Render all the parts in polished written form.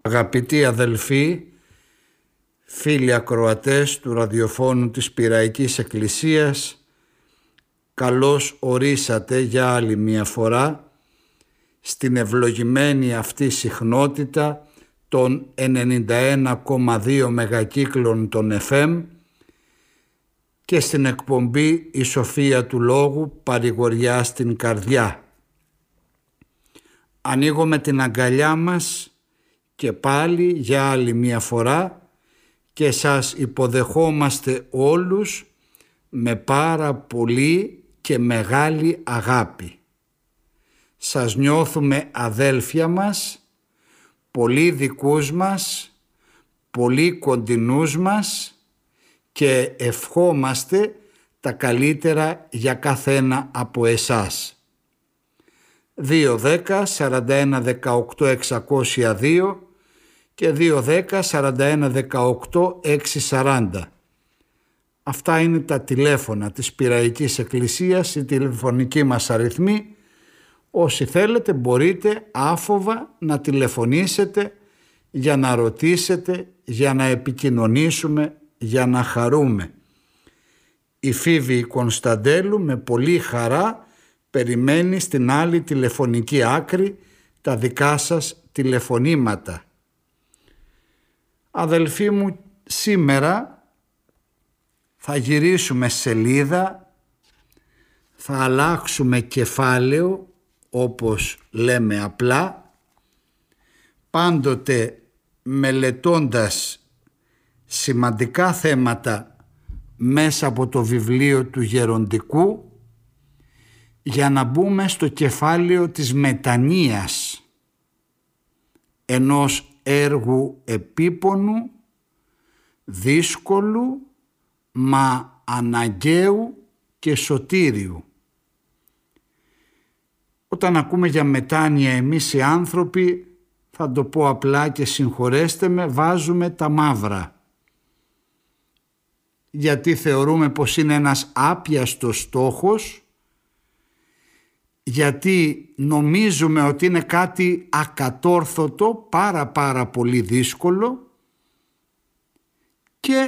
Αγαπητοί αδελφοί, φίλοι ακροατές του ραδιοφώνου της Πειραϊκής Εκκλησίας, καλώς ορίσατε για άλλη μια φορά στην ευλογημένη αυτή συχνότητα των 91,2 μεγακύκλων των FM και στην εκπομπή «Η Σοφία του Λόγου, παρηγοριά στην καρδιά». Ανοίγουμε την αγκαλιά μας και πάλι για άλλη μια φορά και σας υποδεχόμαστε όλους με πάρα πολύ και μεγάλη αγάπη. Σας νιώθουμε αδέλφια μας, πολύ δικούς μας, πολύ κοντινούς μας και ευχόμαστε τα καλύτερα για καθένα από εσάς. 210-41-18-602 και 210-41-18-640. Αυτά είναι τα τηλέφωνα της Πειραϊκής Εκκλησίας, οι τηλεφωνικοί μας αριθμοί. Όσοι θέλετε μπορείτε άφοβα να τηλεφωνήσετε για να ρωτήσετε, για να επικοινωνήσουμε, για να χαρούμε. Η Φίβη Κωνσταντέλου με πολύ χαρά περιμένει στην άλλη τηλεφωνική άκρη τα δικά σας τηλεφωνήματα. Αδελφοί μου, σήμερα θα γυρίσουμε σελίδα, θα αλλάξουμε κεφάλαιο, όπως λέμε απλά, πάντοτε μελετώντας σημαντικά θέματα μέσα από το βιβλίο του Γεροντικού, για να μπούμε στο κεφάλαιο της μετανοίας, ενός έργου επίπονου, δύσκολου, μα αναγκαίου και σωτήριου. Όταν ακούμε για μετάνοια εμείς οι άνθρωποι, θα το πω απλά και συγχωρέστε με, βάζουμε τα μαύρα. Γιατί θεωρούμε πως είναι ένας άπιαστος στόχος, γιατί νομίζουμε ότι είναι κάτι ακατόρθωτο, πάρα πολύ δύσκολο, και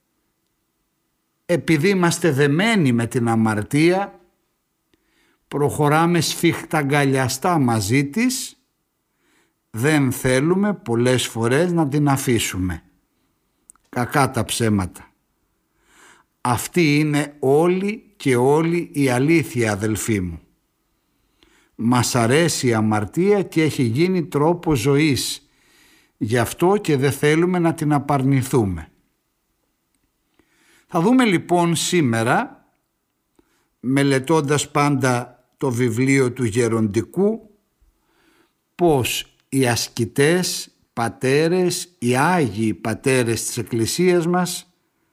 επειδή είμαστε δεμένοι με την αμαρτία, προχωράμε σφιχταγκαλιαστά μαζί της, δεν θέλουμε πολλές φορές να την αφήσουμε. Κακά τα ψέματα. Αυτή είναι όλη και όλη η αλήθεια, αδελφοί μου. Μας αρέσει η αμαρτία και έχει γίνει τρόπο ζωής. Γι' αυτό και δεν θέλουμε να την απαρνηθούμε. Θα δούμε λοιπόν σήμερα, μελετώντας πάντα το βιβλίο του Γεροντικού, πως οι ασκητές πατέρες, οι Άγιοι πατέρες της Εκκλησίας μας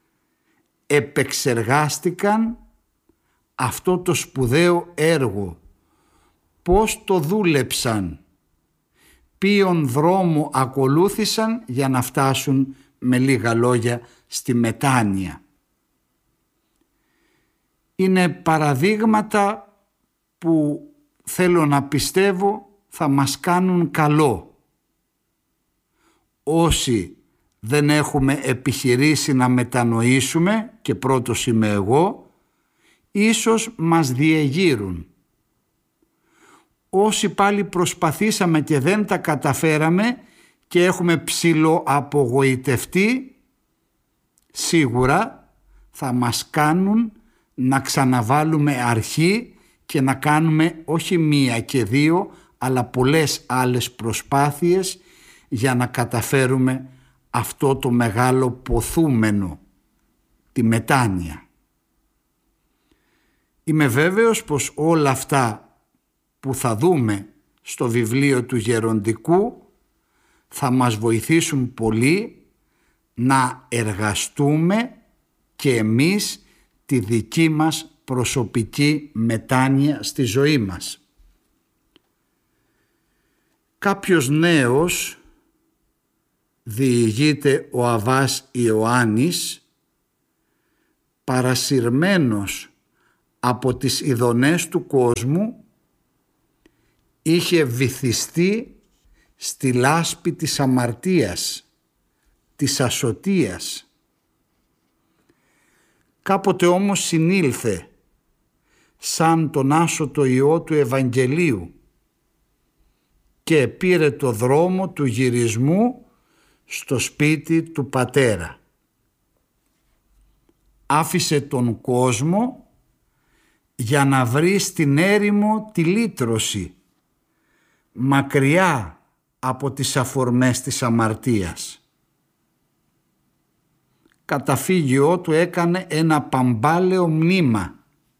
επεξεργάστηκαν αυτό το σπουδαίο έργο. Πώς το δούλεψαν, ποιον δρόμο ακολούθησαν για να φτάσουν, με λίγα λόγια, στη μετάνοια. Είναι παραδείγματα που θέλω να πιστεύω θα μας κάνουν καλό. Όσοι δεν έχουμε επιχειρήσει να μετανοήσουμε, και πρώτος είμαι εγώ, ίσως μας διεγείρουν. Όσοι πάλι προσπαθήσαμε και δεν τα καταφέραμε και έχουμε ψιλοαπογοητευτεί, σίγουρα θα μας κάνουν να ξαναβάλουμε αρχή και να κάνουμε όχι μία και δύο, αλλά πολλές άλλες προσπάθειες για να καταφέρουμε αυτό το μεγάλο ποθούμενο, τη μετάνοια. Είμαι βέβαιος πως όλα αυτά που θα δούμε στο βιβλίο του Γεροντικού θα μας βοηθήσουν πολύ να εργαστούμε και εμείς τη δική μας προσωπική μετάνοια στη ζωή μας. Κάποιος νέος, διηγείται ο Αββάς Ιωάννης, παρασυρμένος από τις ειδονές του κόσμου, είχε βυθιστεί στη λάσπη της αμαρτίας, της ασωτείας. Κάποτε όμως συνήλθε σαν τον άσωτο Υιό του Ευαγγελίου και πήρε το δρόμο του γυρισμού στο σπίτι του Πατέρα. Άφησε τον κόσμο για να βρει στην έρημο τη λύτρωση, μακριά από τις αφορμές της αμαρτίας. Καταφύγιό του έκανε ένα παμπάλαιο μνήμα.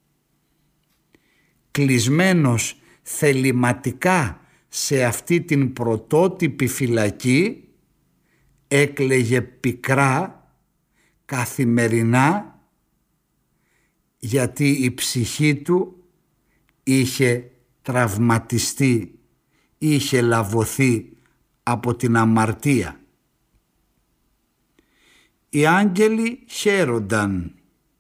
Κλεισμένος θεληματικά σε αυτή την πρωτότυπη φυλακή, έκλαιγε πικρά, καθημερινά, γιατί η ψυχή του είχε τραυματιστεί, είχε λαβωθεί από την αμαρτία. Οι άγγελοι χαίρονταν,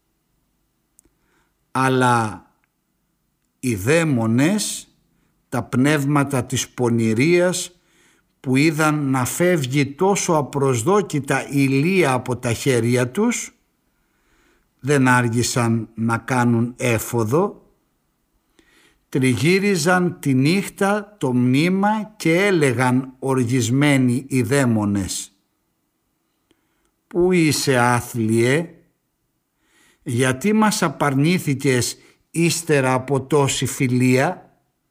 αλλά οι δαίμονες, τα πνεύματα της πονηρίας που είδαν να φεύγει τόσο απροσδόκητα ηλία από τα χέρια τους, δεν άργησαν να κάνουν έφοδο, τριγύριζαν τη νύχτα το μνήμα και έλεγαν οργισμένοι οι δαίμονες: «Πού είσαι, άθλιε, γιατί μας απαρνήθηκες ύστερα από τόση φιλία,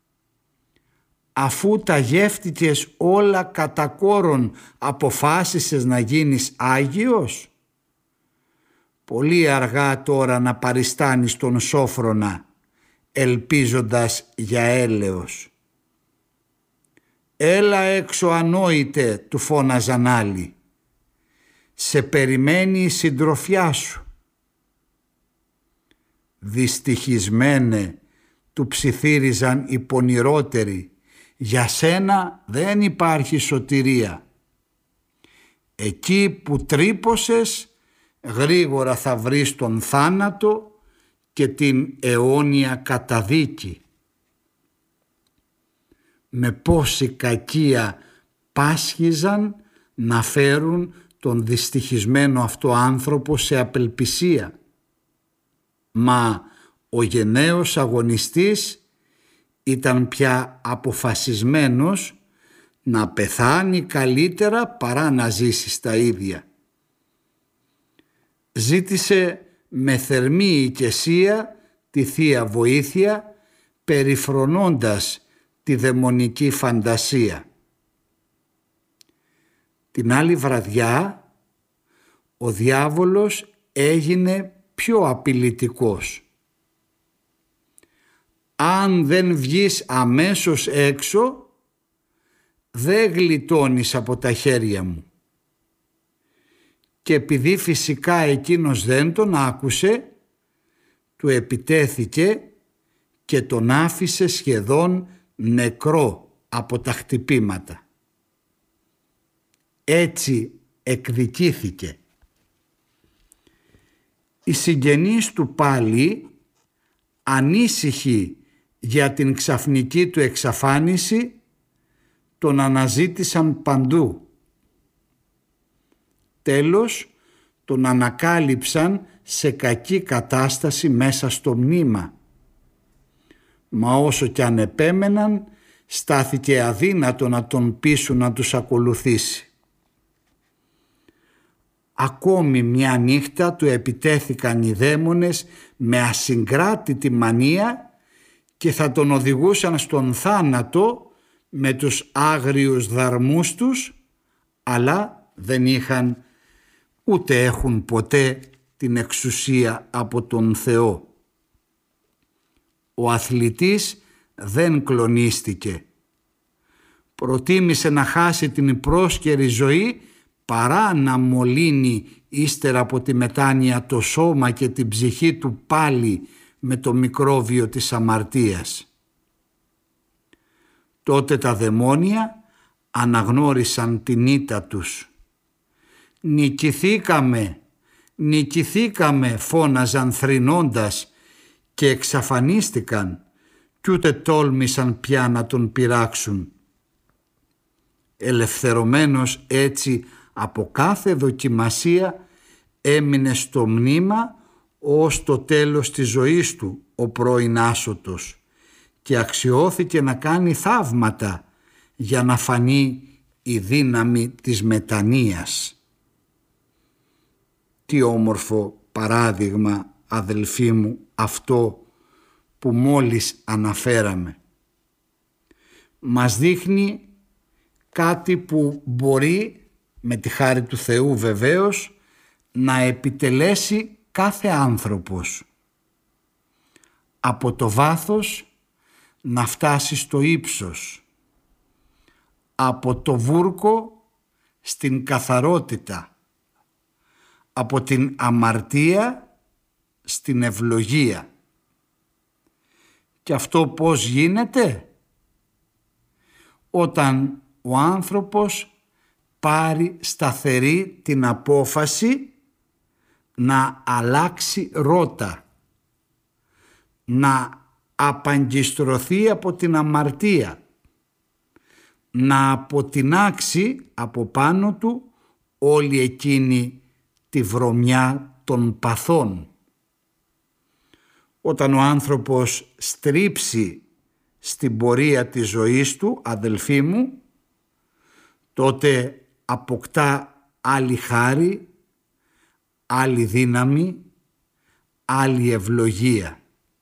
αφού τα γεύτηκες όλα κατά κόρον, αποφάσισες να γίνεις Άγιος? Πολύ αργά τώρα να παριστάνεις τον Σόφρονα, ελπίζοντας για έλεος». «Έλα έξω, ανόητε», του φώναζαν άλλοι, «σε περιμένει η συντροφιά σου». «Δυστυχισμένε», του ψιθύριζαν οι πονηρότεροι, «για σένα δεν υπάρχει σωτηρία. Εκεί που τρύπωσες, γρήγορα θα βρεις τον θάνατο και την αιώνια καταδίκη». Με πόση κακία πάσχιζαν να φέρουν τον δυστυχισμένο αυτό άνθρωπο σε απελπισία. Μα ο γενναίος αγωνιστής ήταν πια αποφασισμένος να πεθάνει καλύτερα παρά να ζήσει στα ίδια. Ζήτησε με θερμή οικεσία τη Θεία Βοήθεια, περιφρονώντας τη δαιμονική φαντασία. Την άλλη βραδιά ο διάβολος έγινε πιο απειλητικός. «Αν δεν βγεις αμέσως έξω, δεν γλιτώνεις από τα χέρια μου». Και επειδή φυσικά εκείνος δεν τον άκουσε, του επιτέθηκε και τον άφησε σχεδόν νεκρό από τα χτυπήματα. Έτσι εκδικήθηκε. Οι συγγενείς του πάλι, ανήσυχοι για την ξαφνική του εξαφάνιση, τον αναζήτησαν παντού. Τέλος τον ανακάλυψαν σε κακή κατάσταση μέσα στο μνήμα. Μα όσο κι αν επέμεναν, στάθηκε αδύνατο να τον πείσουν να τους ακολουθήσει. Ακόμη μια νύχτα του επιτέθηκαν οι δαίμονες με ασυγκράτητη μανία και θα τον οδηγούσαν στον θάνατο με τους άγριους δαρμούς τους, αλλά δεν είχαν ούτε έχουν ποτέ την εξουσία από τον Θεό. Ο αθλητής δεν κλονίστηκε. Προτίμησε να χάσει την πρόσκαιρη ζωή παρά να μολύνει ύστερα από τη μετάνοια το σώμα και την ψυχή του πάλι με το μικρόβιο της αμαρτίας. Τότε τα δαιμόνια αναγνώρισαν την ήττα τους. «Νικηθήκαμε, νικηθήκαμε», φώναζαν θρηνώντας και εξαφανίστηκαν κι ούτε τόλμησαν πια να τον πειράξουν. Ελευθερωμένος έτσι από κάθε δοκιμασία, έμεινε στο μνήμα ως το τέλος της ζωής του ο πρώην άσωτος και αξιώθηκε να κάνει θαύματα για να φανεί η δύναμη της μετανοίας. Τι όμορφο παράδειγμα, αδελφοί μου, αυτό που μόλις αναφέραμε. Μας δείχνει κάτι που μπορεί, με τη χάρη του Θεού βεβαίως, να επιτελέσει κάθε άνθρωπος. Από το βάθος να φτάσει στο ύψος. Από το βούρκο στην καθαρότητα. Από την αμαρτία στην ευλογία. Και αυτό πώς γίνεται? Όταν ο άνθρωπος πάρει σταθερή την απόφαση να αλλάξει ρότα, να απαγκιστρωθεί από την αμαρτία, να αποτινάξει από πάνω του όλη εκείνη τη βρωμιά των παθών. Όταν ο άνθρωπος στρίψει στην πορεία της ζωής του, αδελφοί μου, τότε αποκτά άλλη χάρη, άλλη δύναμη, άλλη ευλογία.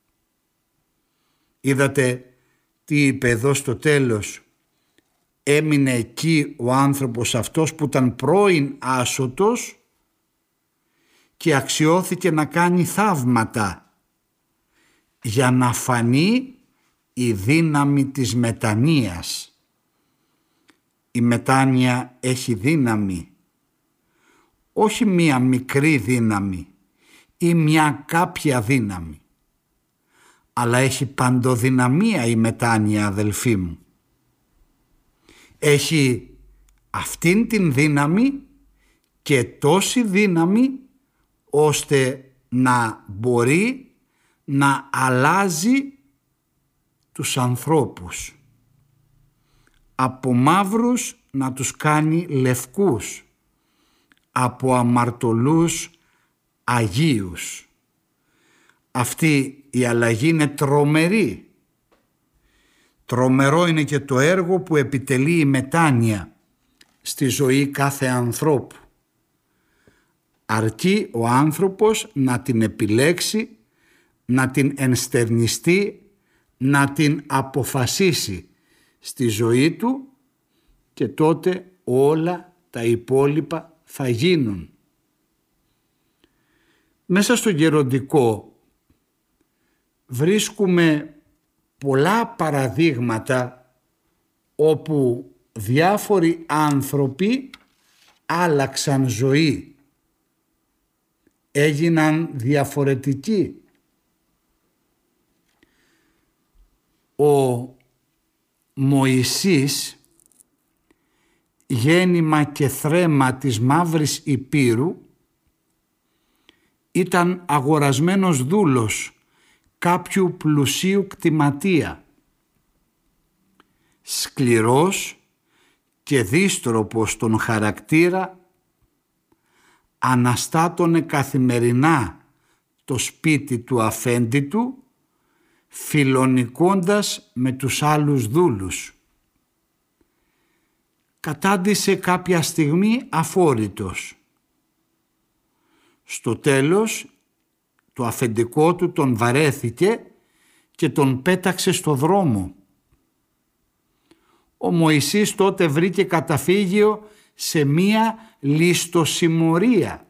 Είδατε τι είπε εδώ στο τέλος? Έμεινε εκεί ο άνθρωπος αυτός που ήταν πρώην άσωτος και αξιώθηκε να κάνει θαύματα για να φανεί η δύναμη της μετανοίας. Η μετάνοια έχει δύναμη, όχι μία μικρή δύναμη ή μια κάποια δύναμη, αλλά έχει παντοδυναμία η μετάνοια, αδελφοί μου. Έχει αυτήν την δύναμη και τόση δύναμη ώστε να μπορεί να αλλάζει τους ανθρώπους. Από μαύρους να τους κάνει λευκούς, από αμαρτωλούς αγίους. Αυτή η αλλαγή είναι τρομερή. Τρομερό είναι και το έργο που επιτελεί η μετάνοια στη ζωή κάθε ανθρώπου. Αρκεί ο άνθρωπος να την επιλέξει, να την ενστερνιστεί, να την αποφασίσει στη ζωή του και τότε όλα τα υπόλοιπα θα γίνουν. Μέσα στο γεροντικό βρίσκουμε πολλά παραδείγματα όπου διάφοροι άνθρωποι άλλαξαν ζωή, έγιναν διαφορετικοί. Ο Μωυσής, γέννημα και θρέμα της Μαύρης Υπήρου, ήταν αγορασμένος δούλος κάποιου πλουσίου κτηματία. Σκληρός και δύστροπος στον χαρακτήρα, αναστάτωνε καθημερινά το σπίτι του αφέντη του, φιλονικώντας με τους άλλους δούλους. Κατάντησε κάποια στιγμή αφόρητος. Στο τέλος το αφεντικό του τον βαρέθηκε και τον πέταξε στο δρόμο. Ο Μωυσής τότε βρήκε καταφύγιο σε μία ληστοσημωρία.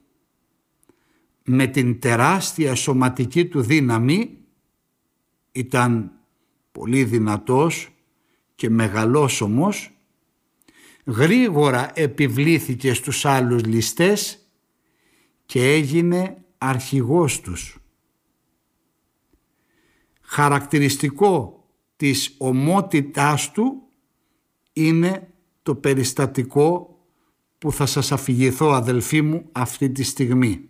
Με την τεράστια σωματική του δύναμη, ήταν πολύ δυνατός και μεγαλόσωμος, γρήγορα επιβλήθηκε στους άλλους ληστές και έγινε αρχηγός τους. Χαρακτηριστικό της ομότητάς του είναι το περιστατικό που θα σας αφηγηθώ, αδελφοί μου, αυτή τη στιγμή.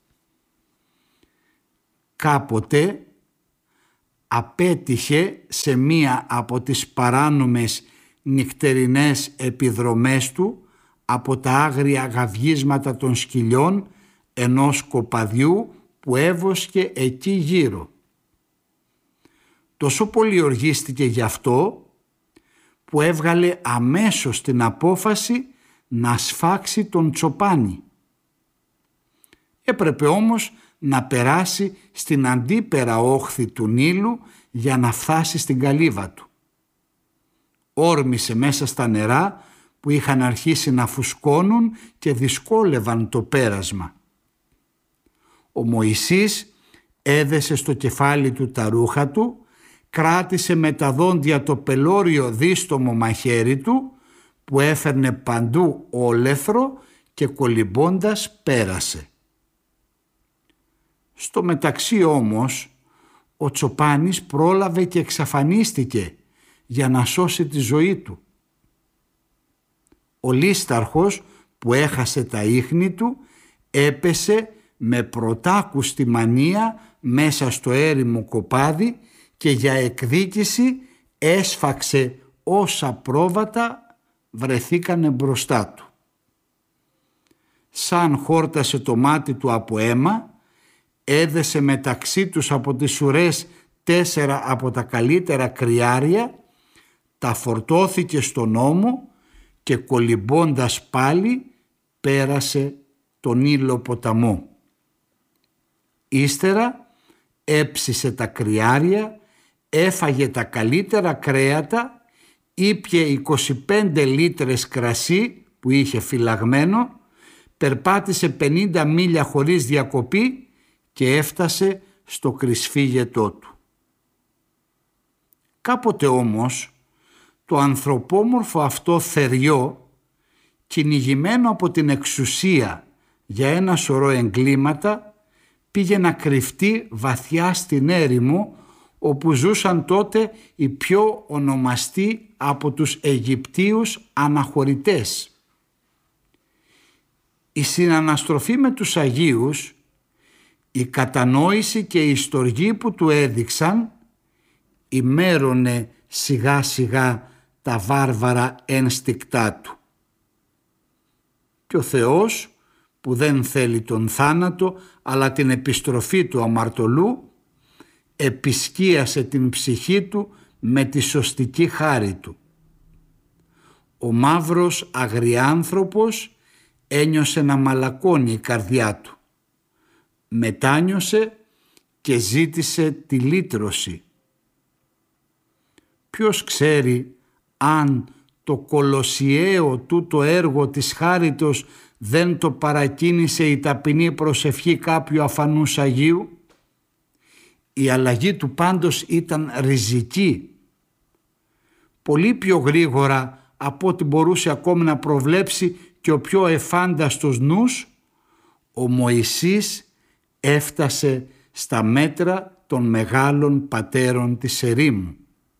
Κάποτε απέτυχε σε μία από τις παράνομες νυχτερινές επιδρομές του από τα άγρια γαυγίσματα των σκυλιών ενός κοπαδιού που έβοσκε εκεί γύρω. Τόσο πολύ οργίστηκε γι' αυτό που έβγαλε αμέσως την απόφαση να σφάξει τον Τσοπάνη. Έπρεπε όμως να περάσει στην αντίπερα όχθη του Νείλου για να φτάσει στην καλύβα του. Όρμησε μέσα στα νερά που είχαν αρχίσει να φουσκώνουν και δυσκόλευαν το πέρασμα. Ο Μωυσής έδεσε στο κεφάλι του τα ρούχα του, κράτησε με τα δόντια το πελώριο δίστομο μαχαίρι του που έφερνε παντού όλεθρο και κολυμπώντας πέρασε. Στο μεταξύ όμως ο Τσοπάνης πρόλαβε και εξαφανίστηκε για να σώσει τη ζωή του. Ο λίσταρχος που έχασε τα ίχνη του έπεσε με πρωτάκουστη μανία μέσα στο έρημο κοπάδι και για εκδίκηση έσφαξε όσα πρόβατα βρεθήκανε μπροστά του. Σαν χόρτασε το μάτι του από αίμα, έδεσε μεταξύ τους από τις ουρές 4 από τα καλύτερα κρυάρια, τα φορτώθηκε στον ώμο και κολυμπώντας πάλι πέρασε τον Νείλο ποταμό. Ύστερα έψισε τα κρυάρια, έφαγε τα καλύτερα κρέατα, ήπιε 25 λίτρες κρασί που είχε φυλαγμένο, περπάτησε 50 μίλια χωρίς διακοπή και έφτασε στο κρυσφύγετό του. Κάποτε όμως το ανθρωπόμορφο αυτό θεριό, κυνηγημένο από την εξουσία για ένα σωρό εγκλήματα, πήγε να κρυφτεί βαθιά στην έρημο όπου ζούσαν τότε οι πιο ονομαστοί από τους Αιγυπτίους αναχωρητές. Η συναναστροφή με τους Αγίους, η κατανόηση και η στοργή που του έδειξαν ημέρωνε σιγά σιγά τα βάρβαρα ένστικτά του. Και ο Θεός που δεν θέλει τον θάνατο αλλά την επιστροφή του αμαρτωλού επισκίασε την ψυχή του με τη σωστική χάρη του. Ο μαύρος αγριάνθρωπος ένιωσε να μαλακώνει η καρδιά του. Μετάνιωσε και ζήτησε τη λύτρωση. Ποιος ξέρει αν το κολοσιαίο τούτο έργο της χάριτος δεν το παρακίνησε η ταπεινή προσευχή κάποιου αφανούς Αγίου. Η αλλαγή του πάντως ήταν ριζική. Πολύ πιο γρήγορα από ό,τι μπορούσε ακόμη να προβλέψει και ο πιο εφάνταστος νους, ο Μωυσής έφτασε στα μέτρα των μεγάλων πατέρων της ερήμου.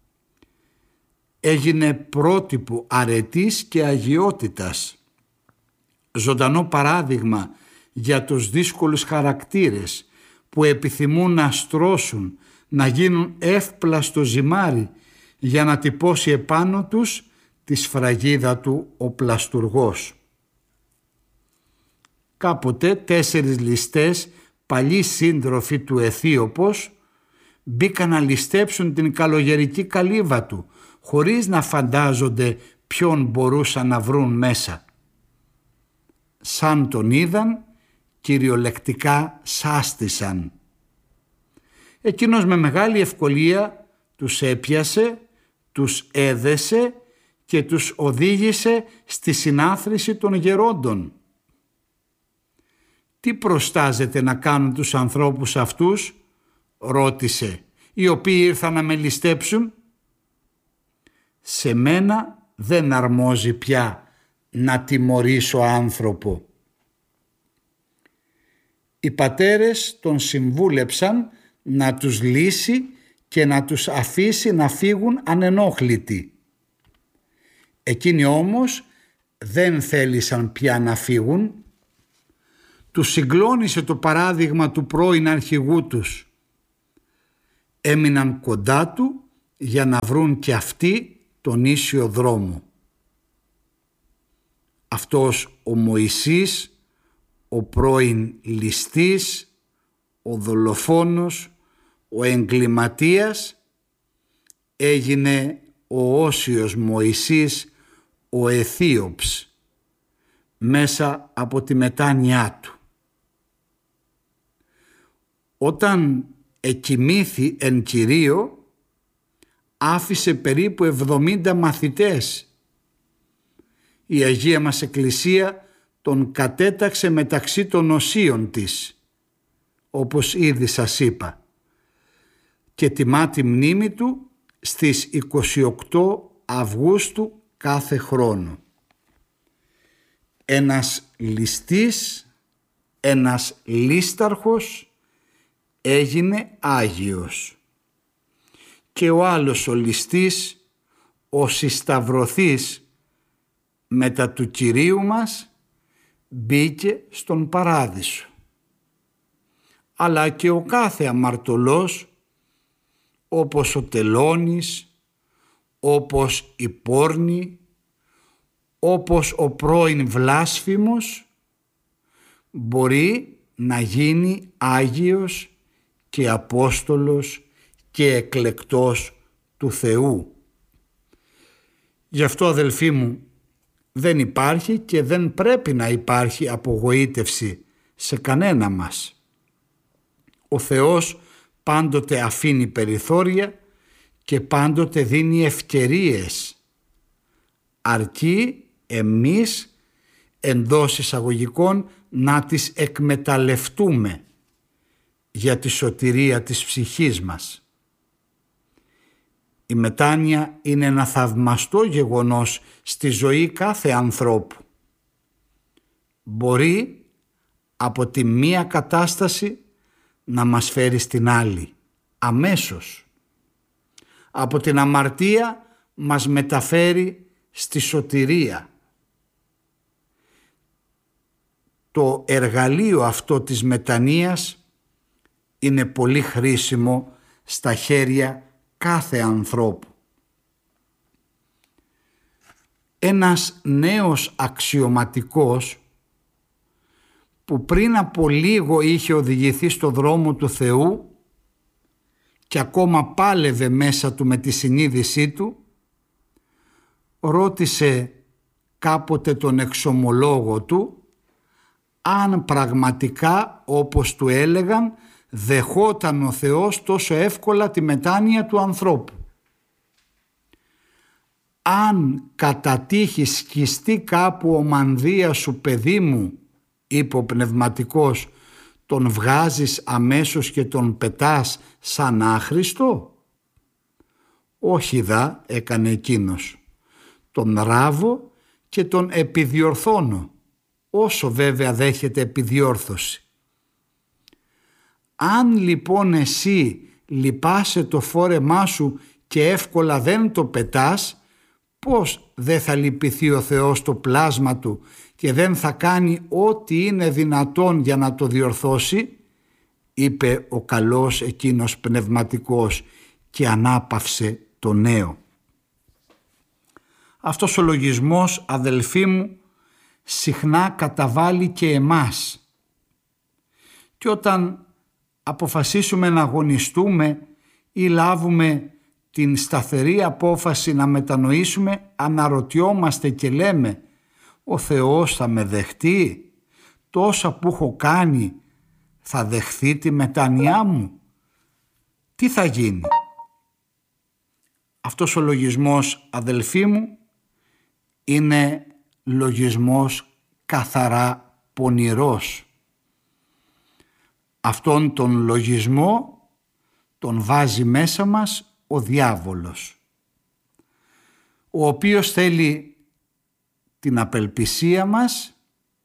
Έγινε πρότυπο αρετής και αγιότητας, ζωντανό παράδειγμα για τους δύσκολους χαρακτήρες που επιθυμούν να στρώσουν, να γίνουν εύπλαστο ζυμάρι για να τυπώσει επάνω τους τη σφραγίδα του ο πλαστουργός. Κάποτε 4 ληστές, παλιοί σύντροφοι του Αιθίωπος, μπήκαν να ληστέψουν την καλογερική καλύβα του, χωρίς να φαντάζονται ποιον μπορούσαν να βρουν μέσα. Σαν τον είδαν, κυριολεκτικά σάστησαν. Εκείνος με μεγάλη ευκολία τους έπιασε, τους έδεσε και τους οδήγησε στη συνάθρηση των γερόντων. «Τι προστάζετε να κάνουν τους ανθρώπους αυτούς?» ρώτησε, «οι οποίοι ήρθαν να με ληστέψουν?» «Σε μένα δεν αρμόζει πια να τιμωρήσω άνθρωπο». Οι πατέρες τον συμβούλεψαν να τους λύσει και να τους αφήσει να φύγουν ανενόχλητοι. Εκείνοι όμως δεν θέλησαν πια να φύγουν. Τους συγκλώνησε το παράδειγμα του πρώην αρχηγού τους. Έμειναν κοντά του για να βρουν και αυτοί τον ίσιο δρόμο. Αυτός ο Μωυσής, ο πρώην ληστής, ο δολοφόνος, ο εγκληματίας, έγινε ο όσιος Μωυσής, ο Αιθίωψ, μέσα από τη μετάνοιά του. Όταν εκοιμήθη εν Κυρίω, άφησε περίπου 70 μαθητές. Η Αγία μας Εκκλησία τον κατέταξε μεταξύ των οσίων της, όπως ήδη σας είπα, και τιμά τη μνήμη του στις 28 Αυγούστου κάθε χρόνο. Ένας ληστής, ένας λίσταρχος έγινε Άγιος και ο άλλος ο ληστής, ο συσταυρωθής μετά του Κυρίου μας, μπήκε στον Παράδεισο. Αλλά και ο κάθε αμαρτωλός, όπως ο τελώνης, όπως η πόρνη, όπως ο πρώην βλάσφημος, μπορεί να γίνει Άγιος και Απόστολος και εκλεκτός του Θεού. Γι' αυτό, αδελφοί μου, δεν υπάρχει και δεν πρέπει να υπάρχει απογοήτευση σε κανένα μας. Ο Θεός πάντοτε αφήνει περιθώρια και πάντοτε δίνει ευκαιρίες, αρκεί εμείς εντός εισαγωγικών να τις εκμεταλλευτούμε για τη σωτηρία της ψυχής μας. Η μετάνοια είναι ένα θαυμαστό γεγονός στη ζωή κάθε ανθρώπου. Μπορεί από τη μία κατάσταση να μας φέρει στην άλλη, αμέσως. Από την αμαρτία μας μεταφέρει στη σωτηρία. Το εργαλείο αυτό της μετανοίας είναι πολύ χρήσιμο στα χέρια κάθε ανθρώπου. Ένας νέος αξιωματικός που πριν από λίγο είχε οδηγηθεί στο δρόμο του Θεού και ακόμα πάλευε μέσα του με τη συνείδησή του, ρώτησε κάποτε τον εξομολόγο του αν πραγματικά, όπως του έλεγαν, δεχόταν ο Θεός τόσο εύκολα τη μετάνοια του ανθρώπου. «Αν κατά τύχη σκιστεί κάπου ο μανδύας σου, παιδί μου», είπε ο πνευματικός, «τον βγάζεις αμέσως και τον πετάς σαν άχρηστο?» «Όχι δα», έκανε εκείνος, «τον ράβω και τον επιδιορθώνω, όσο βέβαια δέχεται επιδιόρθωση». Αν λοιπόν εσύ λυπάσαι το φόρεμά σου και εύκολα δεν το πετάς, πώς δεν θα λυπηθεί ο Θεός το πλάσμα του και δεν θα κάνει ό,τι είναι δυνατόν για να το διορθώσει, είπε ο καλός εκείνος πνευματικός και ανάπαυσε το νέο. Αυτός ο λογισμός, αδελφοί μου, συχνά καταβάλει και εμάς. Και όταν αποφασίσουμε να αγωνιστούμε ή λάβουμε την σταθερή απόφαση να μετανοήσουμε, αναρωτιόμαστε και λέμε, ο Θεός θα με δεχτεί, τόσα που έχω κάνει θα δεχθεί τη μετάνοιά μου, τι θα γίνει? Αυτός ο λογισμός, αδελφοί μου, είναι λογισμός καθαρά πονηρός. Αυτόν τον λογισμό τον βάζει μέσα μας ο διάβολος, ο οποίος θέλει την απελπισία μας,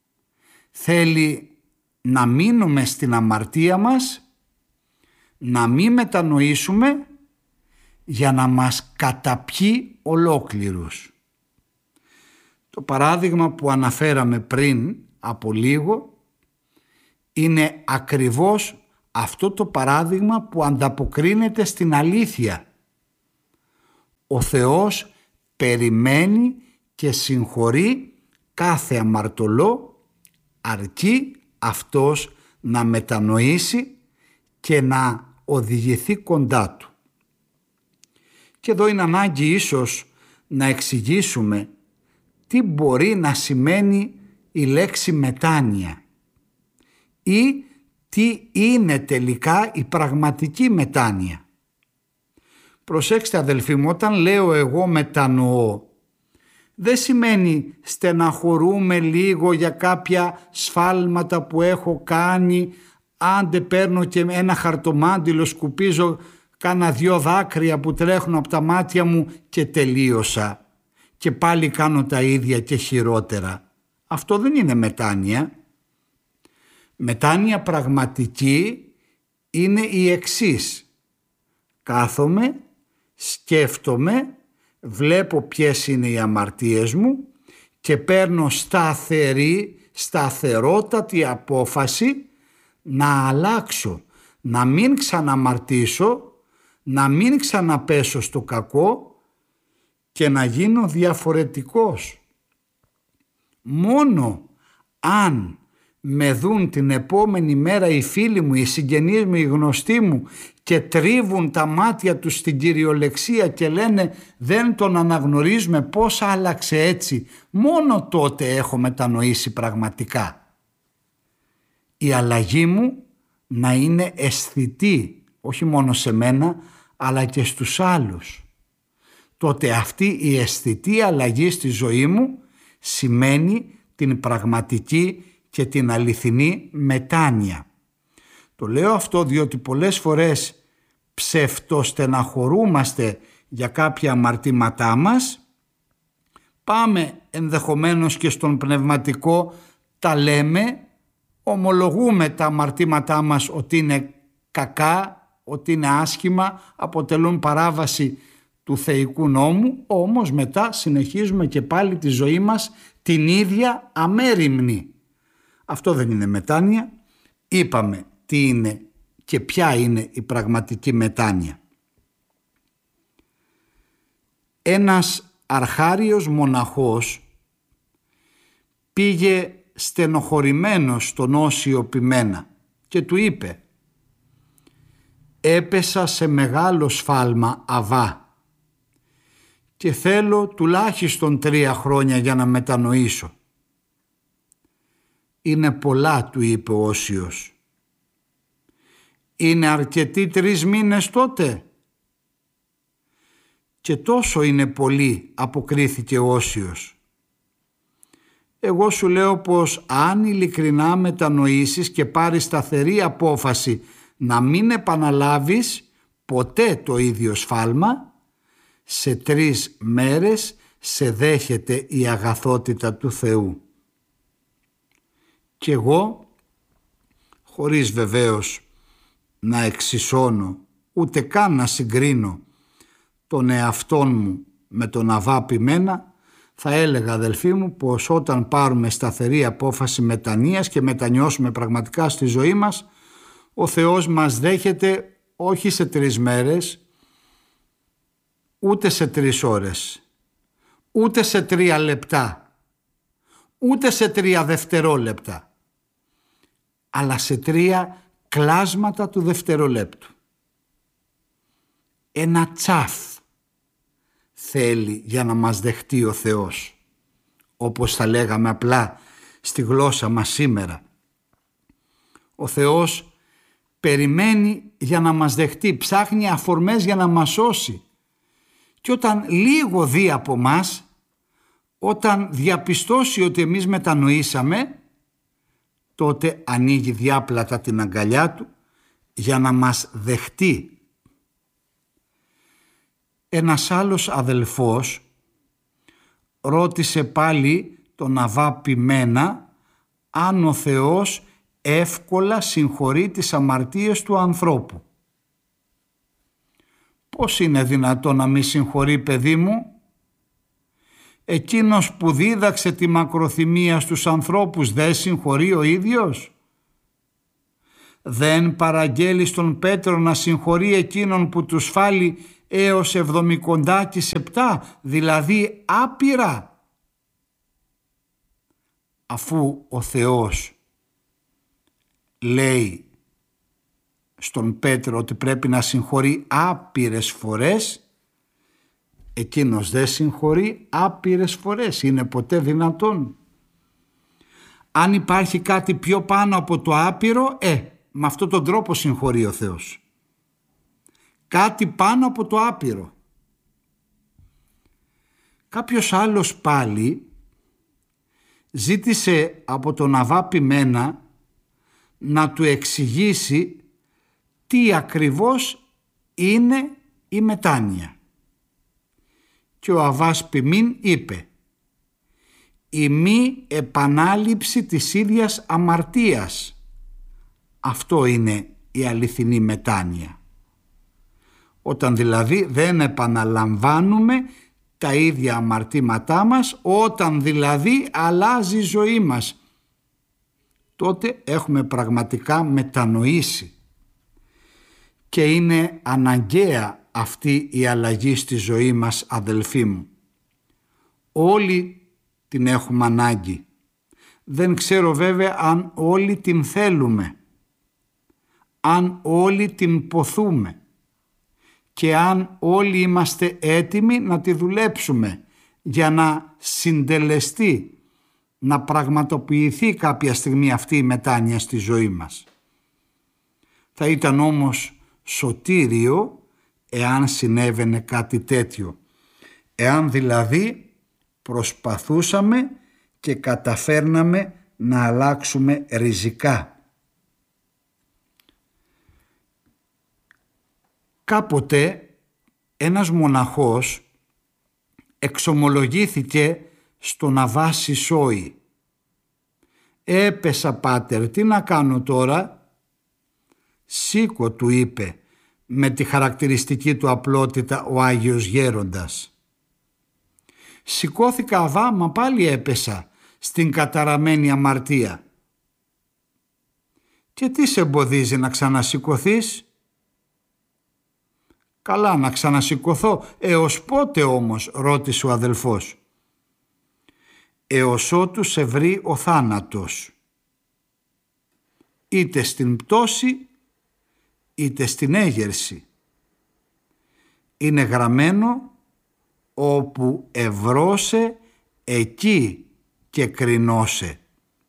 θέλει να μείνουμε στην αμαρτία μας, να μην μετανοήσουμε για να μας καταπιεί ολόκληρους. Το παράδειγμα που αναφέραμε πριν από λίγο είναι ακριβώς αυτό το παράδειγμα που ανταποκρίνεται στην αλήθεια. Ο Θεός περιμένει και συγχωρεί κάθε αμαρτωλό, αρκεί αυτός να μετανοήσει και να οδηγηθεί κοντά του. Και εδώ είναι ανάγκη ίσως να εξηγήσουμε τι μπορεί να σημαίνει η λέξη μετάνοια ή τι είναι τελικά η πραγματική μετάνοια. Προσέξτε αδελφοί μου, όταν λέω εγώ μετανοώ, δεν σημαίνει στεναχωρούμε λίγο για κάποια σφάλματα που έχω κάνει, άντε παίρνω και ένα χαρτομάντιλο, σκουπίζω κάνα 2 δάκρυα που τρέχουν από τα μάτια μου και τελείωσα και πάλι κάνω τα ίδια και χειρότερα. Αυτό δεν είναι μετάνοια. Μετάνοια πραγματική είναι η εξής. Κάθομαι, σκέφτομαι, βλέπω ποιες είναι οι αμαρτίες μου και παίρνω σταθερότατη απόφαση να αλλάξω, να μην ξαναμαρτήσω, να μην ξαναπέσω στο κακό και να γίνω διαφορετικός. Μόνο αν με δουν την επόμενη μέρα οι φίλοι μου, οι συγγενείς μου, οι γνωστοί μου και τρίβουν τα μάτια τους στην κυριολεξία και λένε δεν τον αναγνωρίζουμε, πώς άλλαξε έτσι, μόνο τότε έχω μετανοήσει πραγματικά. Η αλλαγή μου να είναι αισθητή, όχι μόνο σε μένα αλλά και στους άλλους. Τότε αυτή η αισθητή αλλαγή στη ζωή μου σημαίνει την πραγματική και την αληθινή μετάνοια. Το λέω αυτό διότι πολλές φορές ψευτοστεναχωρούμαστε για κάποια αμαρτήματά μας, πάμε ενδεχομένως και στον πνευματικό, τα λέμε, ομολογούμε τα αμαρτήματά μας ότι είναι κακά, ότι είναι άσχημα, αποτελούν παράβαση του θεϊκού νόμου, όμως μετά συνεχίζουμε και πάλι τη ζωή μας την ίδια αμέριμνη. Αυτό δεν είναι μετάνοια. Είπαμε τι είναι και ποια είναι η πραγματική μετάνοια. Ένας αρχάριος μοναχός πήγε στενοχωρημένος στον Όσιο Ποιμένα και του είπε «Έπεσα σε μεγάλο σφάλμα, Αβά, και θέλω τουλάχιστον 3 χρόνια για να μετανοήσω». «Είναι πολλά», του είπε ο Όσιος. «Είναι αρκετοί 3 μήνες τότε?» «Και τόσο είναι πολύ», αποκρίθηκε ο Όσιος. «Εγώ σου λέω πως αν ειλικρινά μετανοήσεις και πάρεις σταθερή απόφαση να μην επαναλάβεις ποτέ το ίδιο σφάλμα, σε 3 μέρες σε δέχεται η αγαθότητα του Θεού». Και εγώ, χωρίς βεβαίως να εξισώνω ούτε καν να συγκρίνω τον εαυτόν μου με τον Αβά Ποιμένα, θα έλεγα αδελφοί μου πως όταν πάρουμε σταθερή απόφαση μετανοίας και μετανιώσουμε πραγματικά στη ζωή μας, ο Θεός μας δέχεται όχι σε 3 μέρες, ούτε σε 3 ώρες, ούτε σε 3 λεπτά, ούτε σε 3 δευτερόλεπτα, αλλά σε 3 κλάσματα του δευτερολέπτου. Ένα τσαφ θέλει για να μας δεχτεί ο Θεός, όπως θα λέγαμε απλά στη γλώσσα μας σήμερα. Ο Θεός περιμένει για να μας δεχτεί, ψάχνει αφορμές για να μας σώσει. Και όταν λίγο δει από μας, όταν διαπιστώσει ότι εμείς μετανοήσαμε, τότε ανοίγει διάπλατα την αγκαλιά του για να μας δεχτεί. Ένας άλλος αδελφός ρώτησε πάλι τον Αβά Ποιμένα αν ο Θεός εύκολα συγχωρεί τις αμαρτίες του ανθρώπου. «Πώς είναι δυνατόν να μη συγχωρεί, παιδί μου? Εκείνος που δίδαξε τη μακροθυμία στους ανθρώπους δεν συγχωρεί ο ίδιος? Δεν παραγγέλει στον Πέτρο να συγχωρεί εκείνον που του σφάλει έως 77, δηλαδή άπειρα, αφού ο Θεός λέει στον Πέτρο ότι πρέπει να συγχωρεί άπειρες φορές, εκείνος δεν συγχωρεί άπειρες φορές? Είναι ποτέ δυνατόν? Αν υπάρχει κάτι πιο πάνω από το άπειρο, με αυτόν τον τρόπο συγχωρεί ο Θεός. Κάτι πάνω από το άπειρο. Κάποιος άλλος πάλι ζήτησε από τον Αββά Ποιμένα να του εξηγήσει τι ακριβώς είναι η μετάνοια. Και ο Αββάς Ποιμήν είπε: η μη επανάληψη της ίδιας αμαρτίας. Αυτό είναι η αληθινή μετάνοια. Όταν δηλαδή δεν επαναλαμβάνουμε τα ίδια αμαρτήματά μας, όταν δηλαδή αλλάζει η ζωή μας, τότε έχουμε πραγματικά μετανοήσει. Και είναι αναγκαία αυτή η αλλαγή στη ζωή μας, αδελφοί μου. Όλοι την έχουμε ανάγκη. Δεν ξέρω βέβαια αν όλοι την θέλουμε, αν όλοι την ποθούμε και αν όλοι είμαστε έτοιμοι να τη δουλέψουμε για να συντελεστεί, να πραγματοποιηθεί κάποια στιγμή αυτή η μετάνοια στη ζωή μας. Θα ήταν όμως σωτήριο εάν συνέβαινε κάτι τέτοιο, εάν δηλαδή προσπαθούσαμε και καταφέρναμε να αλλάξουμε ριζικά. Κάποτε ένας μοναχός εξομολογήθηκε στον Αββά Σισόη. «Έπεσα, πάτερ, τι να κάνω τώρα?» «Σήκω», του είπε με τη χαρακτηριστική του απλότητα ο Άγιος Γέροντας. «Σηκώθηκα, Αββά, μα πάλι έπεσα στην καταραμένη αμαρτία». «Και τι σε εμποδίζει να ξανασηκωθείς?» «Καλά, να ξανασηκωθώ. Έως πότε όμως?» ρώτησε ο αδελφός. «Έως ότου σε βρει ο θάνατος, είτε στην πτώση είτε στην έγερση. Είναι γραμμένο, όπου ευρώσε εκεί και κρινώσε.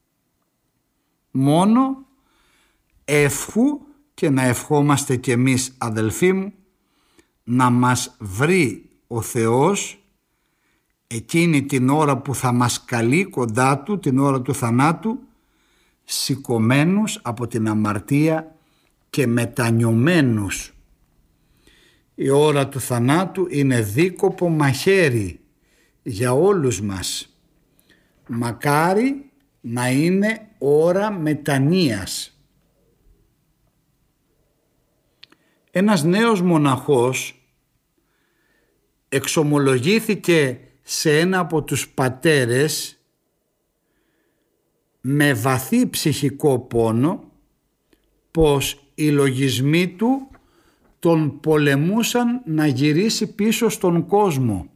Μόνο εύχου, και να ευχόμαστε κι εμείς, αδελφοί μου, να μας βρει ο Θεός εκείνη την ώρα που θα μας καλεί κοντά Του, την ώρα του θανάτου, σηκωμένους από την αμαρτία και μετανιωμένους. Η ώρα του θανάτου είναι δίκοπο μαχαίρι για όλους μας. Μακάρι να είναι ώρα μετανοίας. Ένας νέος μοναχός εξομολογήθηκε σε ένα από τους πατέρες με βαθύ ψυχικό πόνο πως οι λογισμοί του τον πολεμούσαν να γυρίσει πίσω στον κόσμο.